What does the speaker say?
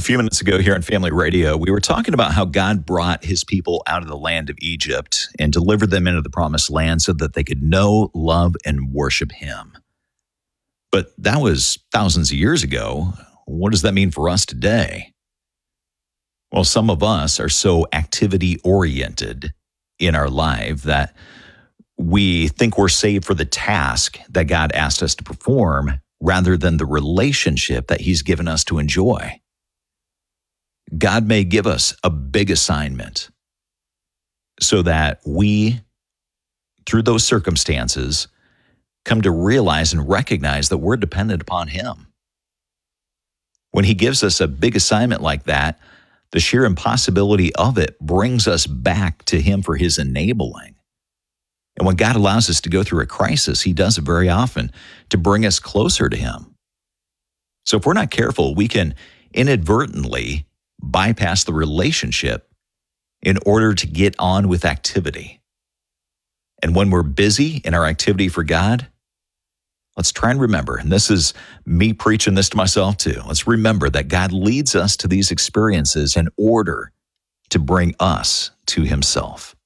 A few minutes ago here on Family Radio, we were talking about how God brought his people out of the land of Egypt and delivered them into the promised land so that they could know, love, and worship him. But that was thousands of years ago. What does that mean for us today? Well, some of us are so activity-oriented in our life that we think we're saved for the task that God asked us to perform rather than the relationship that he's given us to enjoy. God may give us a big assignment so that we, through those circumstances, come to realize and recognize that we're dependent upon him. When he gives us a big assignment like that, the sheer impossibility of it brings us back to him for his enabling. And when God allows us to go through a crisis, he does it very often to bring us closer to him. So if we're not careful, we can inadvertently bypass the relationship in order to get on with activity. And when we're busy in our activity for God, let's try and remember, and this is me preaching this to myself too, let's remember that God leads us to these experiences in order to bring us to himself.